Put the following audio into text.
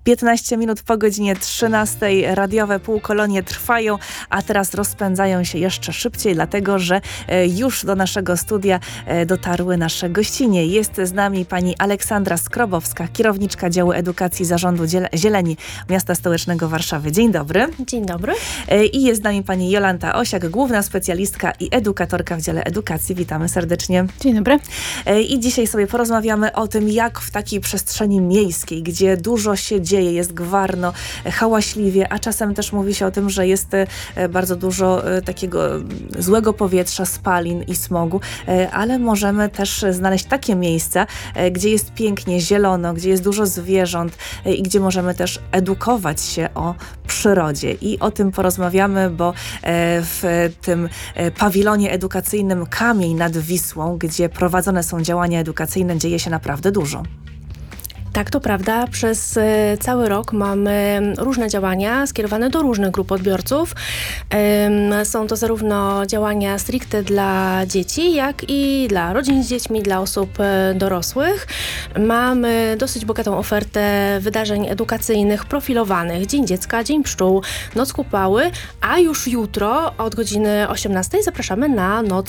15 minut po godzinie 13. Radiowe półkolonie trwają, a teraz rozpędzają się jeszcze szybciej, dlatego że już do naszego studia dotarły nasze gościnie. Jest z nami pani Aleksandra Skrobowska, kierowniczka działu edukacji Zarządu Zieleni Miasta Stołecznego Warszawy. Dzień dobry. Dzień dobry. I jest z nami pani Jolanta Osiak, główna specjalistka i edukatorka w dziale edukacji. Witamy serdecznie. Dzień dobry. I dzisiaj sobie porozmawiamy o tym, jak w takiej przestrzeni miejskiej, gdzie dużo się dzieje, jest gwarno, hałaśliwie, a czasem też mówi się o tym, że jest bardzo dużo takiego złego powietrza, spalin i smogu, ale możemy też znaleźć takie miejsca, gdzie jest pięknie, zielono, gdzie jest dużo zwierząt i gdzie możemy też edukować się o przyrodzie. I o tym porozmawiamy, bo w tym pawilonie edukacyjnym Kamień nad Wisłą, gdzie prowadzone są działania edukacyjne, dzieje się naprawdę dużo. Tak, to prawda. Przez cały rok mamy różne działania skierowane do różnych grup odbiorców. Są to zarówno działania stricte dla dzieci, jak i dla rodzin z dziećmi, dla osób dorosłych. Mamy dosyć bogatą ofertę wydarzeń edukacyjnych profilowanych. Dzień Dziecka, Dzień Pszczół, Noc Kupały, a już jutro od godziny 18 zapraszamy na Noc